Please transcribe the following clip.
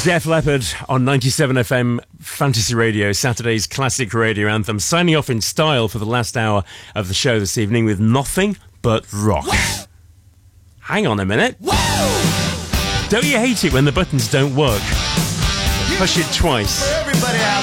Def Leppard on 97 FM Fantasy Radio, Saturday's classic radio anthem, signing off in style for the last hour of the show this evening with Nothing But Rock. Whoa! Hang on a minute. Whoa! Don't you hate it when the buttons don't work? Push it twice. For everybody out